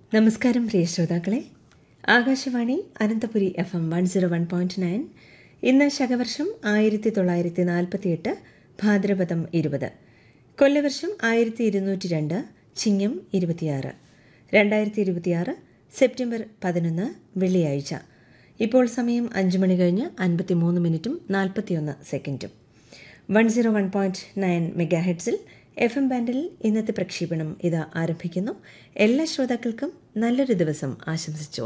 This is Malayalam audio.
നമസ്കാരം പ്രിയ ശ്രോതാക്കളെ. ആകാശവാണി അനന്തപുരി FM 101.9. ഇന്ന് ശകവർഷം 1948 ഭാദ്രപദം 20, കൊല്ലവർഷം 1202, ചിങ്ങം 26, 2026 സെപ്റ്റംബർ 11 വെള്ളിയാഴ്ച. ഇപ്പോൾ സമയം 5 മണി കഴിഞ്ഞ് 53 മിനിറ്റും 41 സെക്കൻഡും. 101.9 മെഗാഹെഡ്സിൽ FM ബാൻഡിൽ ഇന്നത്തെ പ്രക്ഷേപണം ഇത് ആരംഭിക്കുന്നു. എല്ലാ ശ്രോതാക്കൾക്കും നല്ലൊരു ദിവസം ആശംസിച്ചു.